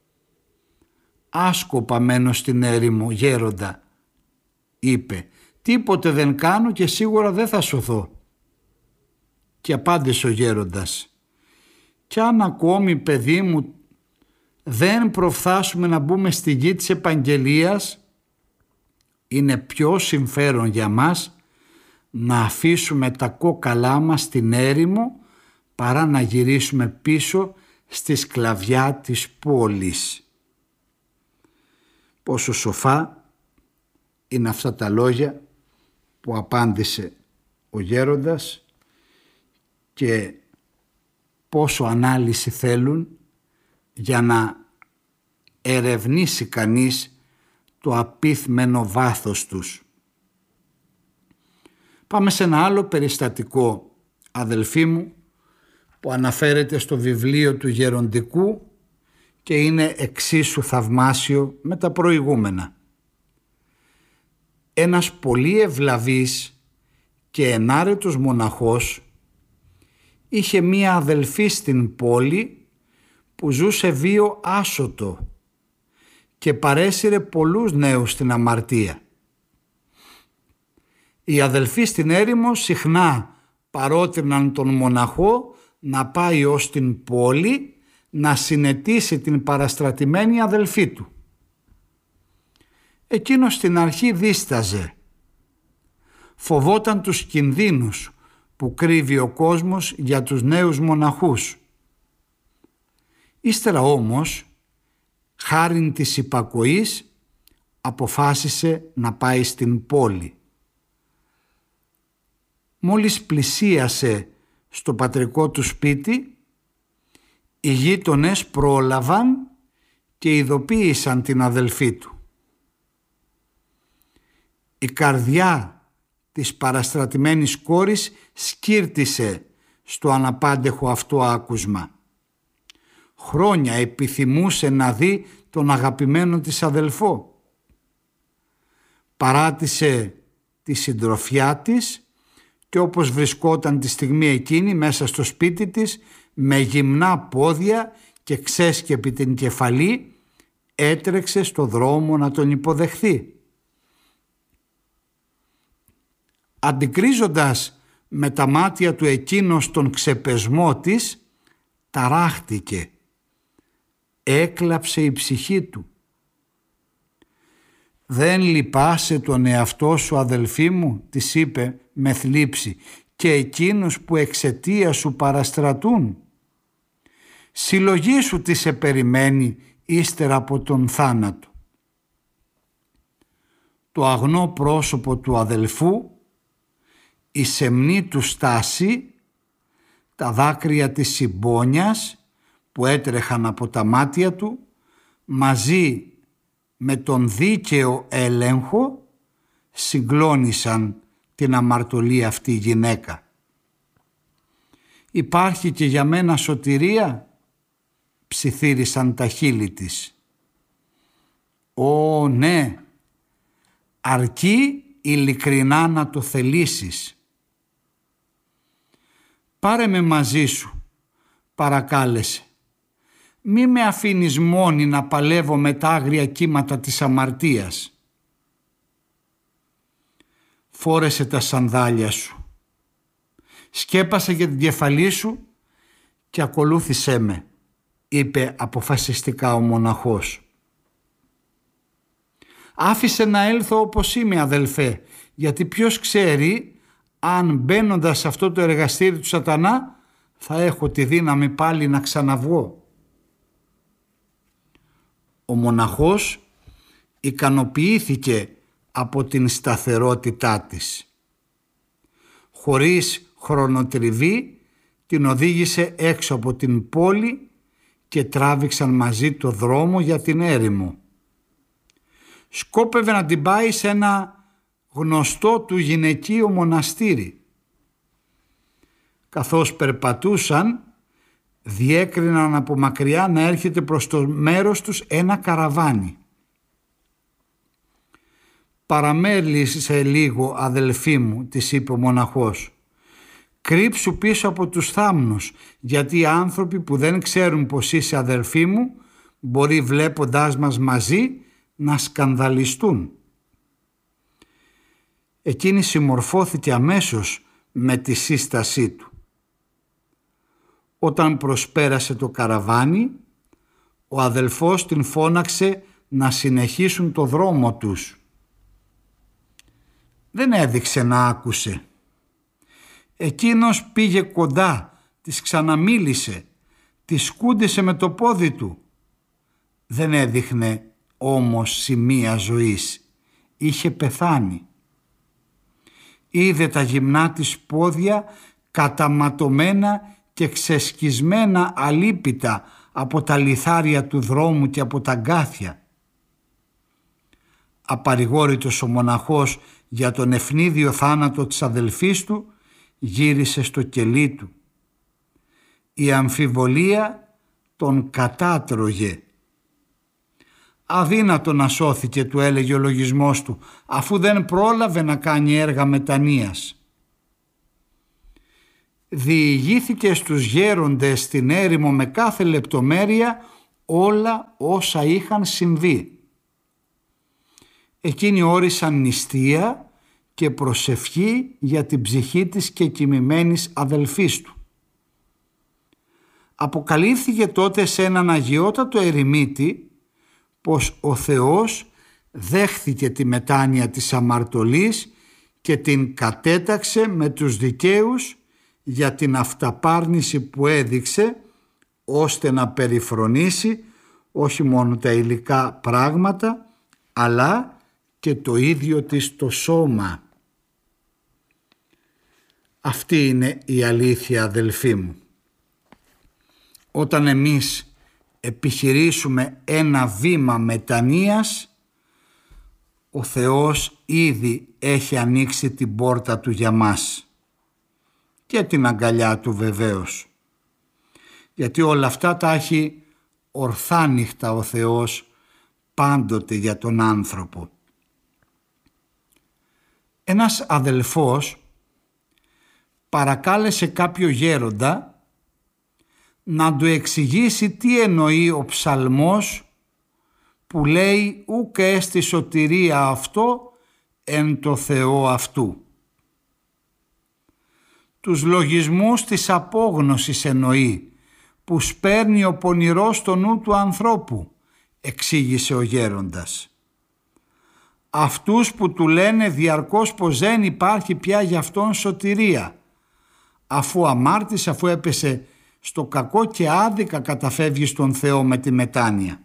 «Άσκοπα μένω στην έρημο, γέροντα», είπε, «τίποτε δεν κάνω και σίγουρα δεν θα σωθώ». Και απάντησε ο γέροντας, «Κι αν ακόμη, παιδί μου, δεν προφθάσουμε να μπούμε στη γη της επαγγελίας, είναι πιο συμφέρον για μας να αφήσουμε τα κόκαλά μας στην έρημο παρά να γυρίσουμε πίσω στη σκλαβιά της πόλης». Πόσο σοφά είναι αυτά τα λόγια που απάντησε ο γέροντας και πόσο ανάλυση θέλουν για να ερευνήσει κανείς το απίθμενο βάθος τους. Πάμε σε ένα άλλο περιστατικό, αδελφοί μου, που αναφέρεται στο βιβλίο του Γεροντικού και είναι εξίσου θαυμάσιο με τα προηγούμενα. Ένας πολύ ευλαβής και ενάρετος μοναχός είχε μία αδελφή στην πόλη που ζούσε βίο άσωτο και παρέσυρε πολλούς νέους στην αμαρτία. Οι αδελφοί στην έρημο συχνά παρότριναν τον μοναχό να πάει ως την πόλη να συνετίσει την παραστρατημένη αδελφή του. Εκείνος στην αρχή δίσταζε. Φοβόταν τους κινδύνους που κρύβει ο κόσμος για τους νέους μοναχούς. Ύστερα όμως, χάριν της υπακοής, αποφάσισε να πάει στην πόλη. Μόλις πλησίασε στο πατρικό του σπίτι, οι γείτονες πρόλαβαν και ειδοποίησαν την αδελφή του. Η καρδιά της παραστρατημένης κόρης σκύρτησε στο αναπάντεχο αυτό άκουσμα. Χρόνια επιθυμούσε να δει τον αγαπημένο της αδελφό. Παράτησε τη συντροφιά της και όπως βρισκόταν τη στιγμή εκείνη μέσα στο σπίτι της, με γυμνά πόδια και ξέσκεπη την κεφαλή, έτρεξε στο δρόμο να τον υποδεχθεί. Αντικρίζοντας με τα μάτια του εκείνος τον ξεπεσμό της, ταράχτηκε. Έκλαψε η ψυχή του. «Δεν λυπάσαι τον εαυτό σου, αδελφή μου», της είπε με θλίψη, «και εκείνους που εξαιτία σου παραστρατούν. Συλλογή σου τι σε περιμένει ύστερα από τον θάνατο». Το αγνό πρόσωπο του αδελφού, η σεμνή του στάση, τα δάκρυα της συμπόνιας που έτρεχαν από τα μάτια του, μαζί με τον δίκαιο έλεγχο, συγκλώνησαν την αμαρτωλή αυτή γυναίκα. «Υπάρχει και για μένα σωτηρία», ψιθύρισαν τα χείλη της. «Ω ναι, αρκεί ειλικρινά να το θελήσεις». «Πάρε με μαζί σου», παρακάλεσε. «Μη με αφήνεις μόνη να παλεύω με τα άγρια κύματα της αμαρτίας». «Φόρεσε τα σανδάλια σου, σκέπασε για την κεφαλή σου και ακολούθησέ με», είπε αποφασιστικά ο μοναχός. «Άφησε να έλθω όπως είμαι, αδελφέ, γιατί ποιος ξέρει αν μπαίνοντας σε αυτό το εργαστήρι του σατανά θα έχω τη δύναμη πάλι να ξαναβγώ». Ο μοναχός ικανοποιήθηκε από την σταθερότητά της. Χωρίς χρονοτριβή την οδήγησε έξω από την πόλη και τράβηξαν μαζί το δρόμο για την έρημο. Σκόπευε να την πάει σε ένα γνωστό του γυναικείο μοναστήρι. Καθώς περπατούσαν, διέκριναν από μακριά να έρχεται προς το μέρος τους ένα καραβάνι. «Παραμέλησε λίγο, αδελφή μου», της είπε ο μοναχός. «Κρύψου πίσω από τους θάμνους, γιατί οι άνθρωποι που δεν ξέρουν πως είσαι αδελφή μου μπορεί βλέποντάς μας μαζί να σκανδαλιστούν». Εκείνη συμμορφώθηκε αμέσως με τη σύστασή του. Όταν προσπέρασε το καραβάνι, ο αδελφός την φώναξε να συνεχίσουν το δρόμο τους. Δεν έδειξε να άκουσε. Εκείνος πήγε κοντά, της ξαναμίλησε, της σκούντισε με το πόδι του. Δεν έδειχνε όμως σημεία ζωής. Είχε πεθάνει. Είδε τα γυμνά της πόδια καταματωμένα και ξεσκισμένα αλίπητα από τα λιθάρια του δρόμου και από τα γκάθια. Απαρηγόρητος ο μοναχός για τον ευνίδιο θάνατο της αδελφής του γύρισε στο κελί του. Η αμφιβολία τον κατάτρωγε. «Αδύνατο να σώθηκε», του έλεγε ο λογισμός του, «αφού δεν πρόλαβε να κάνει έργα μετανοίας». διηγήθηκε στους γέροντες στην έρημο με κάθε λεπτομέρεια όλα όσα είχαν συμβεί. Εκείνοι όρισαν νηστεία και προσευχή για την ψυχή της κεκοιμημένης αδελφής του. Αποκαλύφθηκε τότε σε έναν αγιότατο ερημίτη πως ο Θεός δέχθηκε τη μετάνοια της αμαρτωλής και την κατέταξε με τους δικαίους για την αυταπάρνηση που έδειξε, ώστε να περιφρονήσει όχι μόνο τα υλικά πράγματα αλλά και το ίδιο της το σώμα. Αυτή είναι η αλήθεια, αδελφοί μου. Όταν εμείς επιχειρήσουμε ένα βήμα μετανοίας, ο Θεός ήδη έχει ανοίξει την πόρτα του για μας και την αγκαλιά του βεβαίως, γιατί όλα αυτά τα έχει ορθάνυχτα ο Θεός πάντοτε για τον άνθρωπο. Ένας αδελφός παρακάλεσε κάποιο γέροντα να του εξηγήσει τι εννοεί ο ψαλμός που λέει «Ουκ έστι σωτηρία αυτό εν το Θεό αυτού». Τους λογισμούς της απόγνωσης εννοεί, που σπέρνει ο πονηρός στο νου του ανθρώπου, εξήγησε ο γέροντας. Αυτούς που του λένε διαρκώς πως δεν υπάρχει πια για αυτόν σωτηρία, αφού αμάρτησε, αφού έπεσε στο κακό και άδικα καταφεύγει στον Θεό με τη μετάνοια.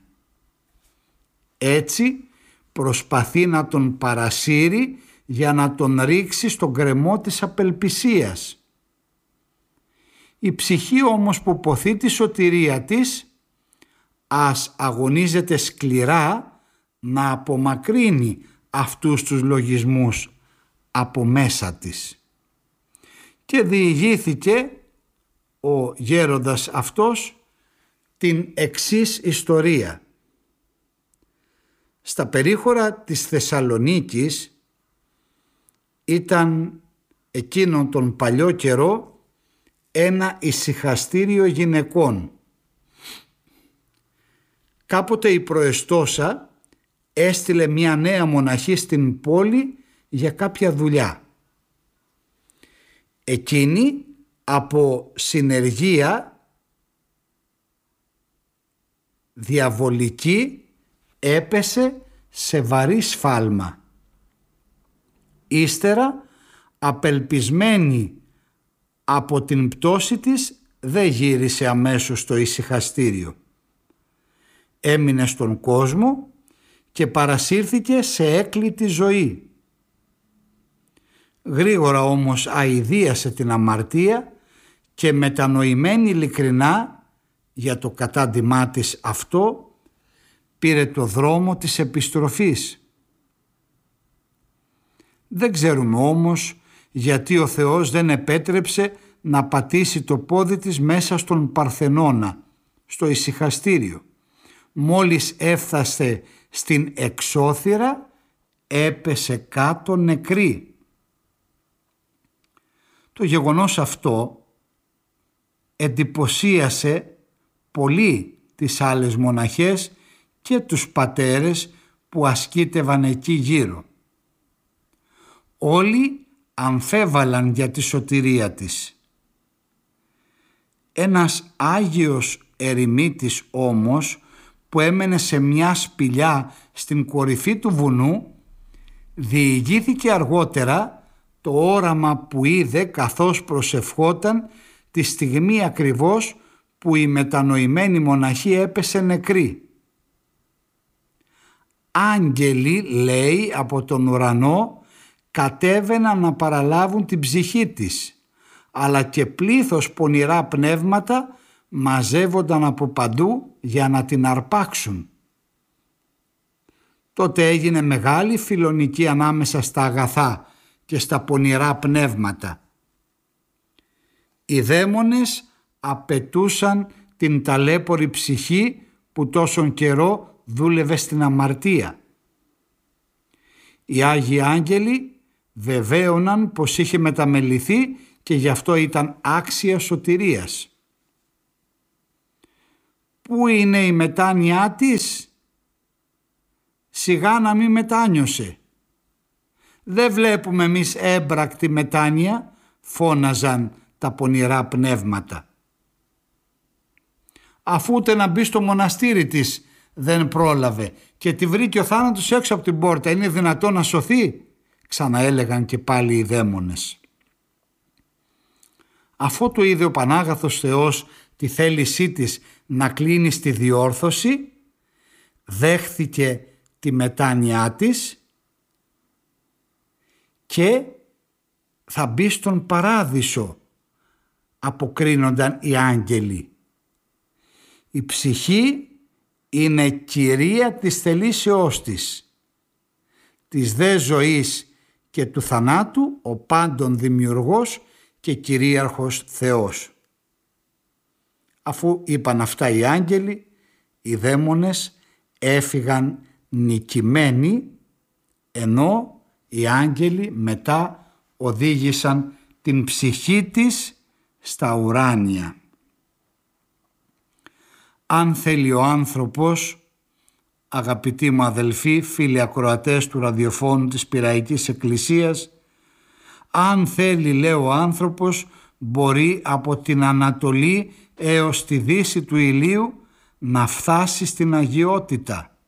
Έτσι προσπαθεί να τον παρασύρει για να τον ρίξει στον γκρεμό της απελπισίας. Η ψυχή όμως που ποθεί τη σωτηρία της, ας αγωνίζεται σκληρά να απομακρύνει αυτούς τους λογισμούς από μέσα της. Και διηγήθηκε ο γέροντας αυτός την εξής ιστορία. Στα περίχωρα της Θεσσαλονίκης ήταν εκείνον τον παλιό καιρό ένα ησυχαστήριο γυναικών. Κάποτε η προεστώσα έστειλε μια νέα μοναχή στην πόλη για κάποια δουλειά. Εκείνη από συνεργεία διαβολική έπεσε σε βαρύ σφάλμα. Ύστερα, απελπισμένη από την πτώση της, δεν γύρισε αμέσως στο ησυχαστήριο. Έμεινε στον κόσμο και παρασύρθηκε σε έκλητη ζωή. Γρήγορα όμως αηδίασε την αμαρτία και μετανοημένη ειλικρινά για το κατάντημά της αυτό, πήρε το δρόμο της επιστροφής. Δεν ξέρουμε όμως γιατί ο Θεός δεν επέτρεψε να πατήσει το πόδι της μέσα στον Παρθενώνα, στο ησυχαστήριο. Μόλις έφτασε στην εξώθυρα, έπεσε κάτω νεκρή. Το γεγονός αυτό εντυπωσίασε πολύ τις άλλες μοναχές και τους πατέρες που ασκήτευαν εκεί γύρω. Όλοι αμφέβαλαν για τη σωτηρία της. Ένας Άγιος ερημίτης όμως, που έμενε σε μια σπηλιά στην κορυφή του βουνού, διηγήθηκε αργότερα το όραμα που είδε καθώς προσευχόταν τη στιγμή ακριβώς που η μετανοημένη μοναχή έπεσε νεκρή. Άγγελοι, λέει, από τον ουρανό κατέβαιναν να παραλάβουν την ψυχή της, αλλά και πλήθος πονηρά πνεύματα μαζεύονταν από παντού για να την αρπάξουν. Τότε έγινε μεγάλη φιλονική ανάμεσα στα αγαθά και στα πονηρά πνεύματα. Οι δαίμονες απαιτούσαν την ταλέπορη ψυχή που τόσον καιρό δούλευε στην αμαρτία. Οι Άγιοι Άγγελοι βεβαίωναν πως είχε μεταμεληθεί και γι' αυτό ήταν άξια σωτηρίας. Πού είναι η μετάνοιά της? Σιγά να μην μετάνιωσε. Δεν βλέπουμε εμείς έμπρακτη μετάνοια, φώναζαν τα πονηρά πνεύματα. Αφού ούτε να μπει στο μοναστήρι της δεν πρόλαβε και τη βρήκε ο θάνατος έξω από την πόρτα, είναι δυνατόν να σωθεί? Ξαναέλεγαν και πάλι οι δαίμονες. Αφού το είδε ο Πανάγαθος Θεός τη θέλησή της να κλείνει στη διόρθωση, δέχθηκε τη μετάνοιά της και θα μπει στον παράδεισο, αποκρίνονταν οι άγγελοι. Η ψυχή είναι κυρία της θελήσεώς της δε ζωής και του θανάτου, ο πάντων δημιουργός και κυρίαρχος Θεός. Αφού είπαν αυτά οι άγγελοι, οι δαίμονες έφυγαν νικημένοι, ενώ οι άγγελοι μετά οδήγησαν την ψυχή της στα ουράνια. Αν θέλει ο άνθρωπος, αγαπητοί μου αδελφοί, φίλοι ακροατές του ραδιοφώνου της Πειραϊκής Εκκλησίας, αν θέλει, λέει ο άνθρωπος, μπορεί από την Ανατολή έως τη δύση του ηλίου να φτάσει στην αγιότητα.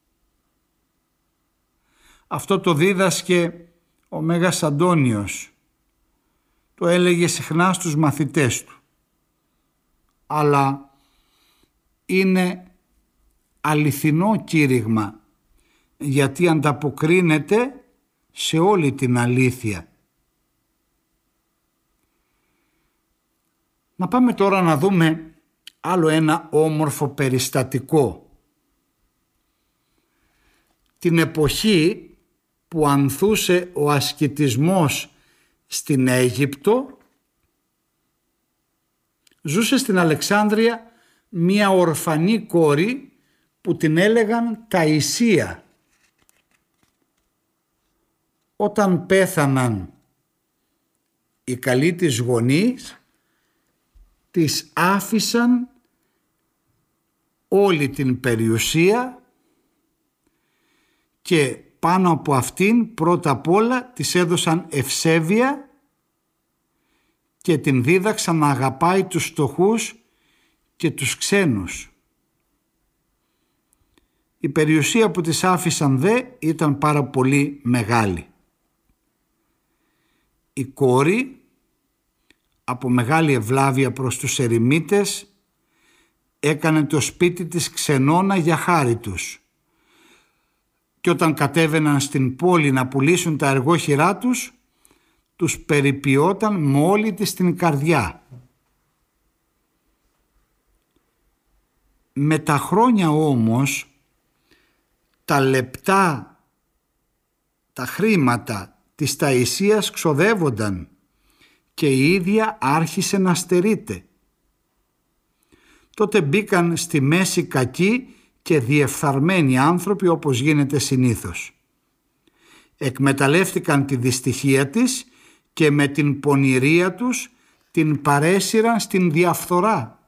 Αυτό το δίδασκε ο Μέγας Αντώνιος. Το έλεγε συχνά στους μαθητές του. Αλλά είναι αληθινό κήρυγμα, γιατί ανταποκρίνεται σε όλη την αλήθεια. Να πάμε τώρα να δούμε άλλο ένα όμορφο περιστατικό. Την εποχή που ανθούσε ο ασκητισμός στην Αίγυπτο, ζούσε στην Αλεξάνδρεια μία ορφανή κόρη που την έλεγαν Ταϊσία. Όταν πέθαναν οι καλοί της γονείς, της άφησαν όλη την περιουσία και πάνω από αυτήν πρώτα απ' όλα της έδωσαν ευσέβεια και την δίδαξαν να αγαπάει τους φτωχούς και τους ξένους. Η περιουσία που της άφησαν δε ήταν πάρα πολύ μεγάλη. Η κόρη, από μεγάλη ευλάβεια προς τους ερημίτες, έκανε το σπίτι της ξενώνα για χάρη τους. Και όταν κατέβαιναν στην πόλη να πουλήσουν τα εργόχειρά τους, τους περιποιόταν με όλη της την καρδιά. Με τα χρόνια όμως, τα λεπτά, τα χρήματα της Ταϊσίας ξοδεύονταν και η ίδια άρχισε να στερείται. Τότε μπήκαν στη μέση κακοί και διεφθαρμένοι άνθρωποι, όπως γίνεται συνήθως. Εκμεταλλεύτηκαν τη δυστυχία της και με την πονηρία τους την παρέσυραν στην διαφθορά.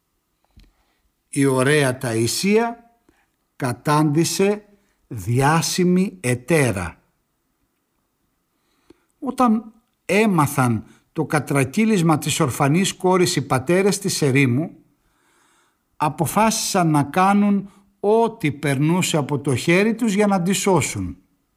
Η ωραία Ταϊσία κατάντησε διάσημη ετέρα. Όταν έμαθαν το κατρακύλισμα της ορφανής κόρης οι πατέρες της ερήμου, αποφάσισαν να κάνουν ό,τι περνούσε από το χέρι τους για να τη σώσουν.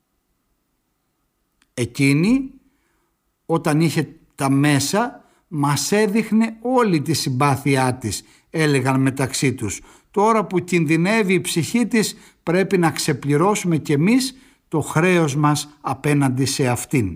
Εκείνη, όταν είχε τα μέσα, μας έδειχνε όλη τη συμπάθειά της, έλεγαν μεταξύ τους. Τώρα που κινδυνεύει η ψυχή της, πρέπει να ξεπληρώσουμε κι εμείς το χρέος μας απέναντι σε αυτήν.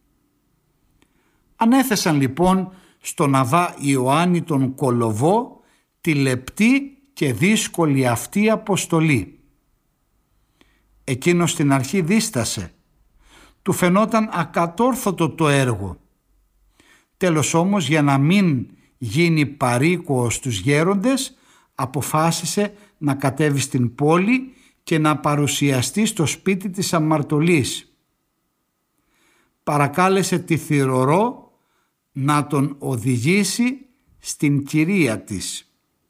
Ανέθεσαν λοιπόν στον Αββά Ιωάννη τον Κολοβό τη λεπτή και δύσκολη αυτή αποστολή. Εκείνος στην αρχή δίστασε. Του φαινόταν ακατόρθωτο το έργο. Τέλος όμως, για να μην γίνει παροίκοος στους γέροντες, αποφάσισε να κατέβει στην πόλη και να παρουσιαστεί στο σπίτι της αμαρτωλής. Παρακάλεσε τη Θυρωρό να τον οδηγήσει στην κυρία της.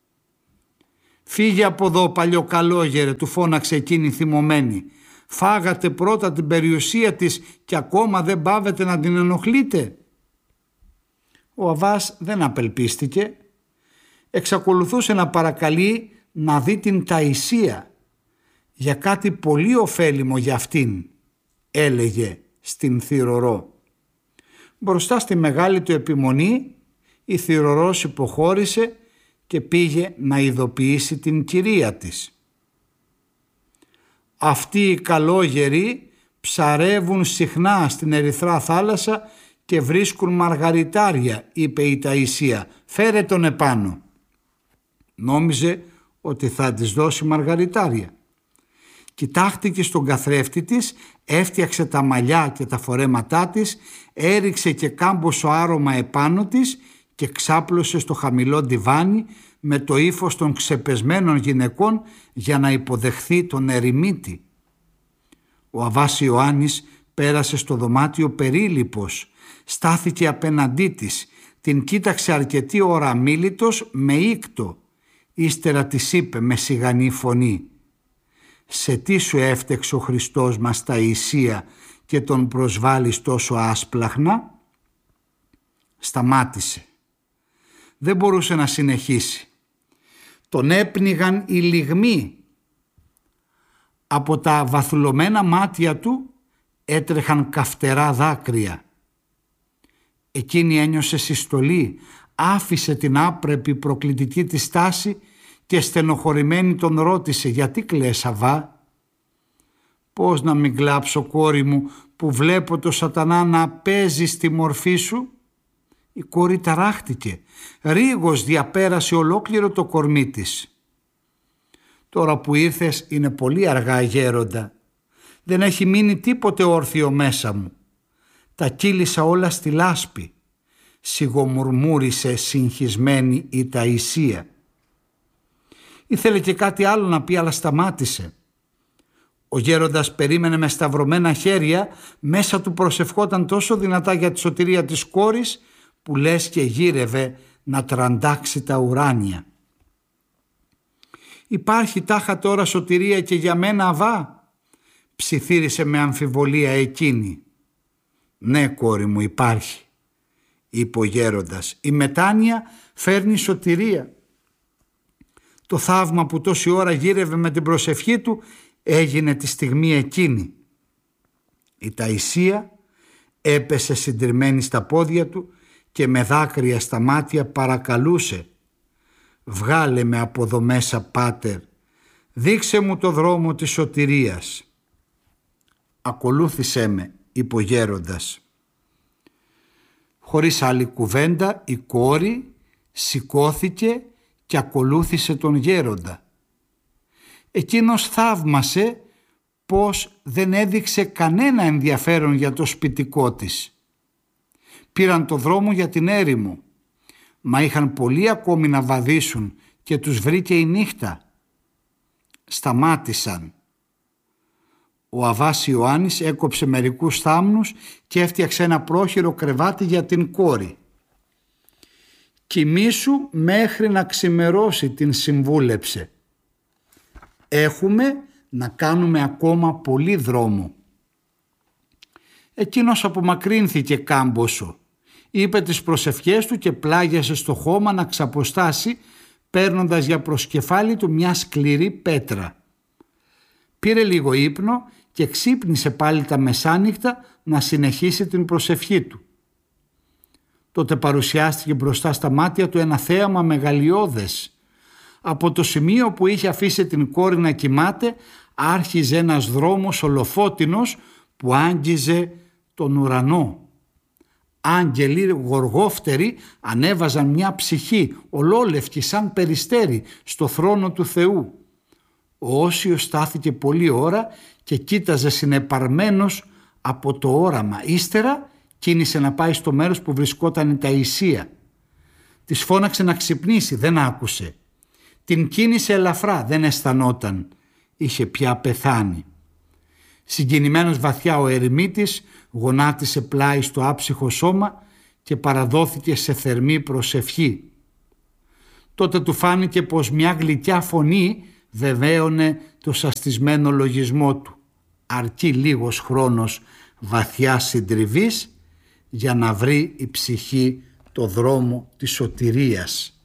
«Φύγε από εδώ, παλιοκαλόγερε», του φώναξε εκείνη θυμωμένη. «Φάγατε πρώτα την περιουσία της και ακόμα δεν πάβετε να την ενοχλείτε». Ο Αββάς δεν απελπίστηκε. Εξακολουθούσε να παρακαλεί να δει την Ταϊσία για κάτι πολύ ωφέλιμο για αυτήν, έλεγε στην Θυρωρό. Μπροστά στη μεγάλη του επιμονή η Θυρωρός υποχώρησε και πήγε να ειδοποιήσει την κυρία της. «Αυτοί οι καλόγεροι ψαρεύουν συχνά στην Ερυθρά θάλασσα και βρίσκουν μαργαριτάρια», είπε η Ταϊσία. «Φέρε τον επάνω». Νόμιζε ότι θα της δώσει μαργαριτάρια. Κοιτάχτηκε στον καθρέφτη της, έφτιαξε τα μαλλιά και τα φορέματά της, έριξε και κάμποσο άρωμα επάνω της και ξάπλωσε στο χαμηλό ντιβάνι με το ύφος των ξεπεσμένων γυναικών για να υποδεχθεί τον ερημίτη. Ο Αββάς Ιωάννης πέρασε στο δωμάτιο περίλυπος, στάθηκε απέναντί της, την κοίταξε αρκετή ώρα αμίλητος με ήκτο. Ύστερα της είπε με σιγανή φωνή: «Σε τι σου έφτεξε ο Χριστός μας Ταϊσία και τον προσβάλλεις τόσο άσπλαχνα?» Σταμάτησε. Δεν μπορούσε να συνεχίσει. Τον έπνιγαν οι λυγμοί. Από τα βαθουλωμένα μάτια του έτρεχαν καυτερά δάκρυα. Εκείνη ένιωσε συστολή, άφησε την άπρεπη προκλητική της στάση και στενοχωρημένη τον ρώτησε: «Γιατί κλαις, Αββά?» «Πώς να μην κλάψω, κόρη μου, που βλέπω το σατανά να παίζει στη μορφή σου?» Η κόρη ταράχτηκε. Ρίγος διαπέρασε ολόκληρο το κορμί της. «Τώρα που ήρθες είναι πολύ αργά, γέροντα. Δεν έχει μείνει τίποτε όρθιο μέσα μου. Τα κύλησα όλα στη λάσπη», σιγομουρμούρισε συγχυσμένη η Ταϊσία. Ήθελε και κάτι άλλο να πει, αλλά σταμάτησε. Ο γέροντας περίμενε με σταυρωμένα χέρια, μέσα του προσευχόταν τόσο δυνατά για τη σωτηρία της κόρης που λες και γύρευε να τραντάξει τα ουράνια. «Υπάρχει τάχα τώρα σωτηρία και για μένα, Αββά?» ψιθύρισε με αμφιβολία εκείνη. «Ναι, κόρη μου, υπάρχει», είπε ο γέροντας. «Η μετάνοια φέρνει σωτηρία». Το θαύμα που τόση ώρα γύρευε με την προσευχή του έγινε τη στιγμή εκείνη. Η Ταϊσία έπεσε συντριμμένη στα πόδια του και με δάκρυα στα μάτια παρακαλούσε: «Βγάλε με από εδώ μέσα, Πάτερ, δείξε μου το δρόμο της σωτηρίας». «Ακολούθησέ με», είπε ο γέροντας. Χωρίς άλλη κουβέντα η κόρη σηκώθηκε και ακολούθησε τον γέροντα. Εκείνος θαύμασε πως δεν έδειξε κανένα ενδιαφέρον για το σπιτικό της. Πήραν το δρόμο για την έρημο, μα είχαν πολλοί ακόμη να βαδίσουν και τους βρήκε η νύχτα. Σταμάτησαν. Ο Αββάς Ιωάννης έκοψε μερικούς θάμνους και έφτιαξε ένα πρόχειρο κρεβάτι για την κόρη. «Κοιμήσου μέχρι να ξημερώσει», την συμβούλεψε. «Έχουμε να κάνουμε ακόμα πολύ δρόμο». Εκείνος απομακρύνθηκε κάμποσο, είπε τις προσευχές του και πλάγιασε στο χώμα να ξαποστάσει, παίρνοντας για προσκεφάλι του μια σκληρή πέτρα. Πήρε λίγο ύπνο και ξύπνησε πάλι τα μεσάνυχτα να συνεχίσει την προσευχή του. Τότε παρουσιάστηκε μπροστά στα μάτια του ένα θέαμα μεγαλειώδες. Από το σημείο που είχε αφήσει την κόρη να κοιμάται άρχιζε ένας δρόμος ολοφώτινος που άγγιζε τον ουρανό. Άγγελοι γοργόφτεροι ανέβαζαν μια ψυχή ολόλευκη σαν περιστέρι στο θρόνο του Θεού. Ο Όσιος στάθηκε πολλή ώρα και κοίταζε συνεπαρμένος από το όραμα. Ύστερα κίνησε να πάει στο μέρος που βρισκόταν η Ταϊσία. Της φώναξε να ξυπνήσει, δεν άκουσε. Την κίνησε ελαφρά, δεν αισθανόταν. Είχε πια πεθάνει. Συγκινημένος βαθιά ο ερημίτης γονάτισε πλάι στο άψυχο σώμα και παραδόθηκε σε θερμή προσευχή. Τότε του φάνηκε πως μια γλυκιά φωνή βεβαίωνε το σαστισμένο λογισμό του. Αρκεί λίγος χρόνος βαθιάς συντριβής για να βρει η ψυχή το δρόμο της σωτηρίας.